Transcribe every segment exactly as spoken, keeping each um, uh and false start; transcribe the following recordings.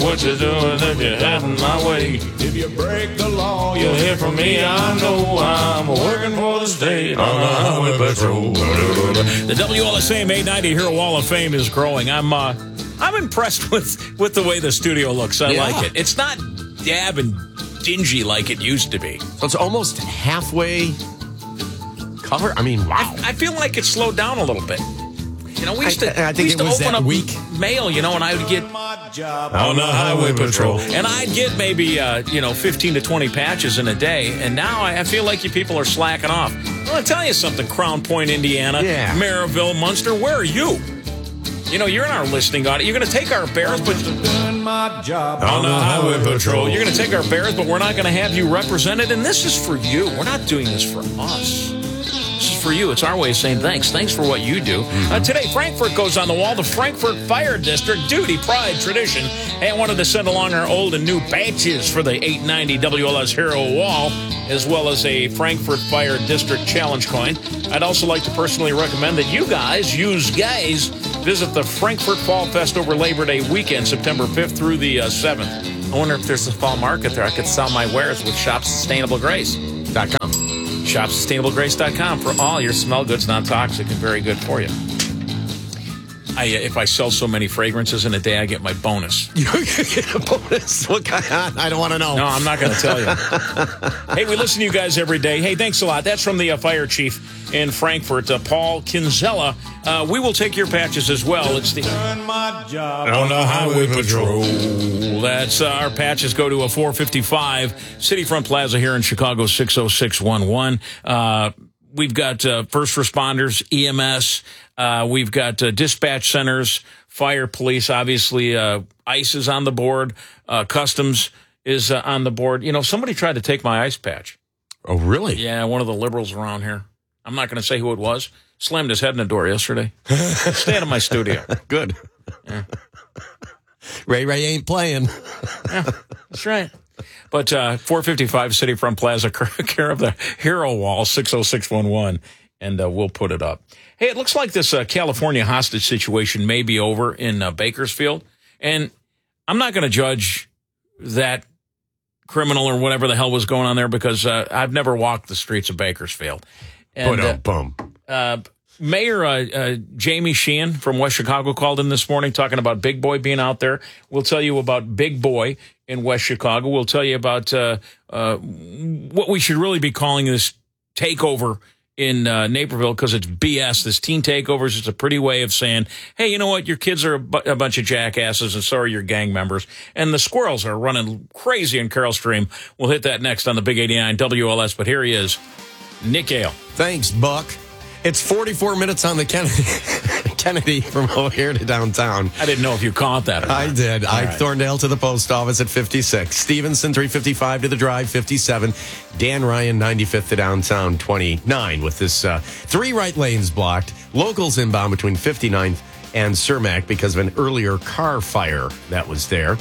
what you're doing if you're heading my way. If you break the law, you'll hear from me. I know I'm working for the state on the highway patrol. The W L S A M eight ninety Hero Wall of Fame is growing. I'm uh, I'm impressed with, with the way the studio looks. I yeah. like it. It's not dab and dingy like it used to be. So it's almost halfway covered. I mean, wow. I, I feel like it slowed down a little bit. You know, we used to, I, I think we used it to was open that up week. mail, you know, and I would get on the highway patrol. And I'd get maybe, uh, you know, fifteen to twenty patches in a day. And now I, I feel like you people are slacking off. Well, I'll tell you something, Crown Point, Indiana, yeah. Maryville, Munster, where are you? You know, you're in our listening audience. You're going to take our Bears, but my job on the highway patrol. You're going to take our Bears, but we're not going to have you represented. And this is for you. We're not doing this for us. This is for you. It's our way of saying thanks. Thanks for what you do. Uh, today, Frankfurt goes on the wall. The Frankfurt Fire District, duty, pride, tradition. Hey, I wanted to send along our old and new badges for the eight ninety W L S Hero Wall, as well as a Frankfurt Fire District Challenge coin. I'd also like to personally recommend that you guys, use guys, visit the Frankfurt Fall Fest over Labor Day weekend, September fifth through the uh, seventh. I wonder if there's a fall market there. I could sell my wares with Shop Sustainable Grace dot com. Shop Sustainable Grace dot com for all your smell goods, non-toxic and very good for you. I, uh, if I sell so many fragrances in a day, I get my bonus. You get a bonus? What kind? I don't want to know. No, I'm not going to tell you. Hey, we listen to you guys every day. Hey, thanks a lot. That's from the uh, fire chief in Frankfurt, uh, Paul Kinzella. Uh, we will take your patches as well. It's the my job on the highway patrol. That's uh, our patches go to a four fifty-five Cityfront Plaza here in Chicago, six oh six one one. Uh, we've got uh, first responders, E M S. Uh, we've got uh, dispatch centers, fire, police. Obviously, uh, ICE is on the board. Uh, Customs is uh, on the board. You know, somebody tried to take my ICE patch. Oh, really? Yeah, one of the liberals around here. I'm not going to say who it was. Slammed his head in the door yesterday. Stay out of my studio. Good. Yeah. Ray Ray ain't playing. Yeah, that's right. But uh, four fifty-five Cityfront Plaza, care of the Hero Wall, six oh six one one, and uh, we'll put it up. Hey, it looks like this uh, California hostage situation may be over in uh, Bakersfield, and I'm not going to judge that criminal or whatever the hell was going on there because uh, I've never walked the streets of Bakersfield. And, uh, boom. Uh, Mayor uh, uh, Jamie Sheehan from West Chicago called in this morning talking about Big Boy being out there. We'll tell you about Big Boy in West Chicago. We'll tell you about uh, uh, what we should really be calling this takeover in uh, Naperville because it's B S. This teen takeovers is a pretty way of saying, hey, you know what? Your kids are a, bu- a bunch of jackasses and so are your gang members. And the squirrels are running crazy in Carroll Stream. We'll hit that next on the Big eighty-nine W L S. But here he is, Nick Ale. Thanks, Buck. It's forty-four minutes on the Kennedy, Kennedy from over here to downtown. I didn't know if you caught that or not. I did. All Ike right. Thorndale to the post office at fifty-six. Stevenson, three fifty-five to the drive, fifty-seven. Dan Ryan, ninety-fifth to downtown, twenty-nine. With this uh, three right lanes blocked. Locals inbound between fifty-ninth and Cermak because of an earlier car fire that was there.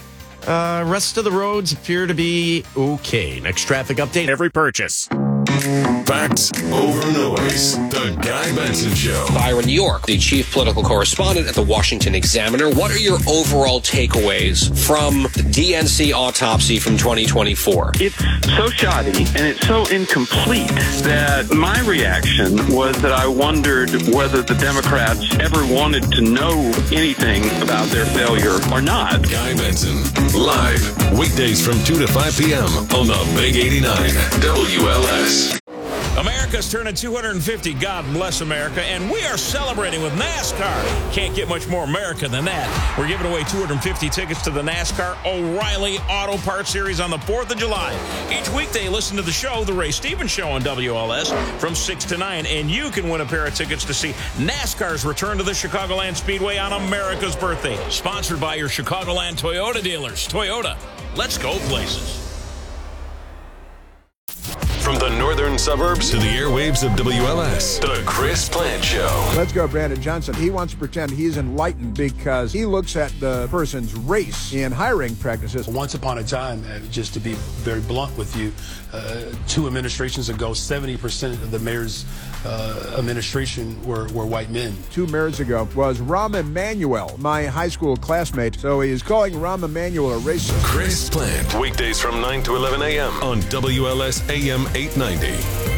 Uh, rest of the roads appear to be okay. Next traffic update. Every purchase. Facts over noise. The Guy Benson Show. Byron York, the chief political correspondent at the Washington Examiner. What are your overall takeaways from the D N C autopsy from twenty twenty-four? It's so shoddy and it's so incomplete that my reaction was that I wondered whether the Democrats ever wanted to know anything about their failure or not. Guy Benson, live, weekdays from two to five p.m. on the Big eighty-nine W L S. America's turning two hundred fifty. God bless America. And we are celebrating with NASCAR. Can't get much more America than that. We're giving away two hundred fifty tickets to the NASCAR O'Reilly Auto Parts Series on the fourth of July. Each weekday, listen to the show, The Ray Stevens Show on W L S from six to nine. And you can win a pair of tickets to see NASCAR's return to the Chicagoland Speedway on America's birthday. Sponsored by your Chicagoland Toyota dealers. Toyota, let's go places. From the North northern suburbs to the airwaves of W L S. The Chris Plant Show. Let's go, Brandon Johnson. He wants to pretend he's enlightened because he looks at the person's race in hiring practices. Once upon a time, uh, just to be very blunt with you, uh, two administrations ago, seventy percent of the mayor's uh, administration were, were white men. Two mayors ago was Rahm Emanuel, my high school classmate. So he is calling Rahm Emanuel a racist. Chris Plant, weekdays from nine to eleven a.m. on W L S A M eight ninety.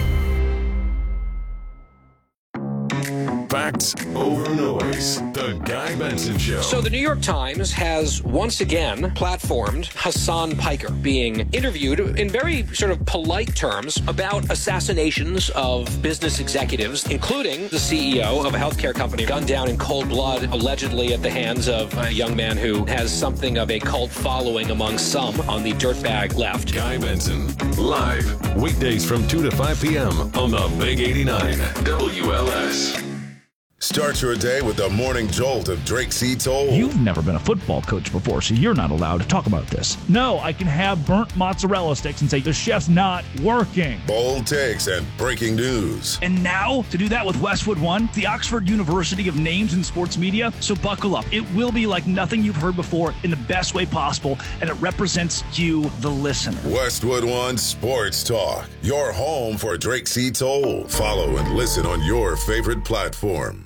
Facts over noise. The Guy Benson Show. So the New York Times has once again platformed Hassan Piker being interviewed in very sort of polite terms about assassinations of business executives, including the C E O of a healthcare company gunned down in cold blood, allegedly at the hands of a young man who has something of a cult following among some on the dirtbag left. Guy Benson, live, weekdays from two to five p.m. on the Big eighty-nine W L S. Start your day with the morning jolt of Drake C. Toll. You've never been a football coach before, so you're not allowed to talk about this. No, I can have burnt mozzarella sticks and say the chef's not working. Bold takes and breaking news. And now, to do that with Westwood One, the Oxford University of names in sports media, so buckle up. It will be like nothing you've heard before in the best way possible, and it represents you, the listener. Westwood One Sports Talk, your home for Drake C. Toll. Follow and listen on your favorite platform.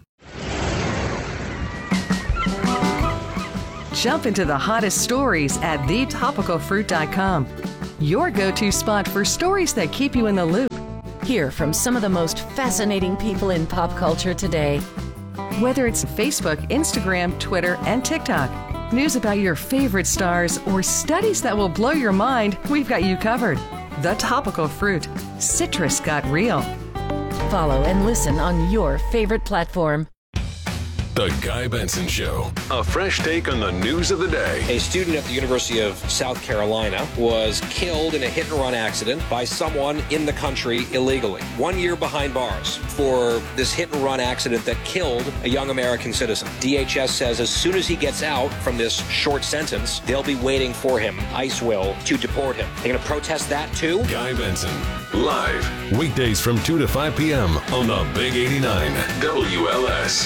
Jump into the hottest stories at the topical fruit dot com. Your go-to spot for stories that keep you in the loop. Hear from some of the most fascinating people in pop culture today. Whether it's Facebook, Instagram, Twitter, and TikTok, news about your favorite stars, or studies that will blow your mind, we've got you covered. The Topical Fruit. Citrus got real. Follow and listen on your favorite platform. The Guy Benson Show. A fresh take on the news of the day. A student at the University of South Carolina was killed in a hit-and-run accident by someone in the country illegally. One year behind bars for this hit-and-run accident that killed a young American citizen. D H S says as soon as he gets out from this short sentence, they'll be waiting for him, ICE will, to deport him. They're going to protest that too? Guy Benson, live, weekdays from two to five p.m. on the Big eighty-nine W L S.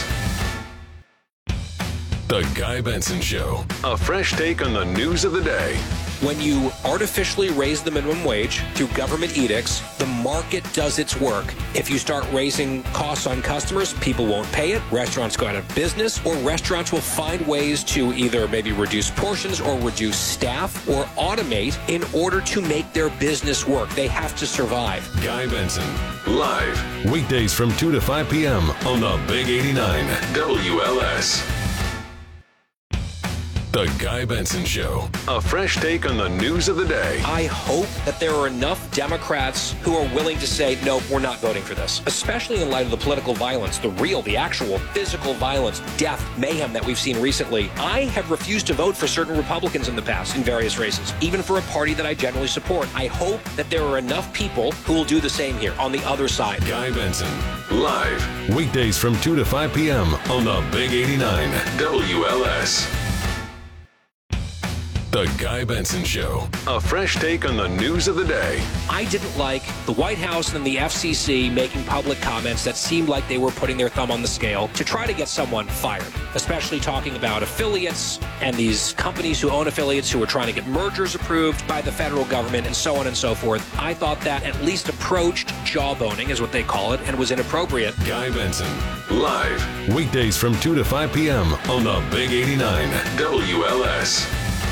The Guy Benson Show. A fresh take on the news of the day. When you artificially raise the minimum wage through government edicts, the market does its work. If you start raising costs on customers, people won't pay it, restaurants go out of business, or restaurants will find ways to either maybe reduce portions or reduce staff or automate in order to make their business work. They have to survive. Guy Benson, live, weekdays from two to five p.m. on the Big eighty-nine W L S. The Guy Benson Show. A fresh take on the news of the day. I hope that there are enough Democrats who are willing to say, nope, we're not voting for this. Especially in light of the political violence, the real, the actual physical violence, death, mayhem that we've seen recently. I have refused to vote for certain Republicans in the past in various races, even for a party that I generally support. I hope that there are enough people who will do the same here on the other side. Guy Benson, live, weekdays from two to five p.m. on the Big eighty-nine W L S. The Guy Benson Show. A fresh take on the news of the day. I didn't like the White House and the F C C making public comments that seemed like they were putting their thumb on the scale to try to get someone fired, especially talking about affiliates and these companies who own affiliates who are trying to get mergers approved by the federal government and so on and so forth. I thought that at least approached jawboning, is what they call it, and was inappropriate. Guy Benson, live, weekdays from two to five p.m. on the Big eighty-nine W L S.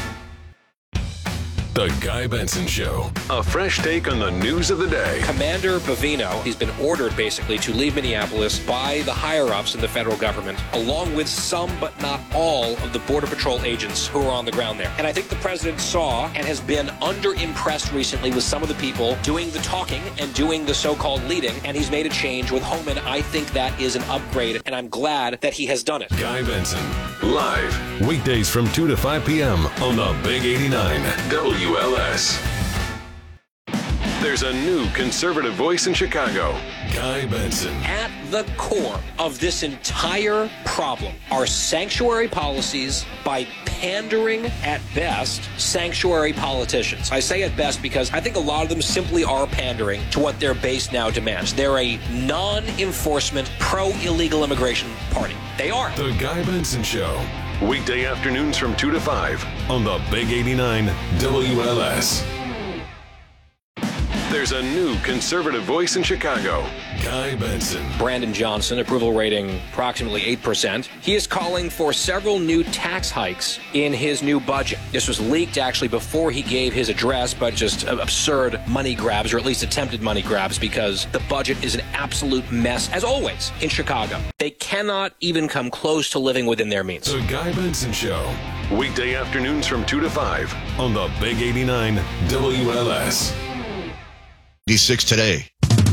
The Guy Benson Show. A fresh take on the news of the day. Commander Bovino, he's been ordered basically to leave Minneapolis by the higher-ups in the federal government, along with some but not all of the Border Patrol agents who are on the ground there. And I think the president saw and has been under-impressed recently with some of the people doing the talking and doing the so-called leading, and he's made a change with Homan. I think that is an upgrade, and I'm glad that he has done it. Guy Benson, live, weekdays from two to five p.m. on the Big eighty-nine W L S. There's a new conservative voice in Chicago, Guy Benson. At the core of this entire problem are sanctuary policies by pandering at best sanctuary politicians. I say at best because I think a lot of them simply are pandering to what their base now demands. They're a non-enforcement, pro-illegal immigration party. They are. The Guy Benson Show. Weekday afternoons from two to five on the Big eighty-nine W L S. There's a new conservative voice in Chicago, Guy Benson. Brandon Johnson, approval rating approximately eight percent. He is calling for several new tax hikes in his new budget. This was leaked actually before he gave his address, but just absurd money grabs, or at least attempted money grabs, because the budget is an absolute mess, as always, in Chicago. They cannot even come close to living within their means. The Guy Benson Show. Weekday afternoons from two to five on the Big eighty-nine W L S. eighty-six today.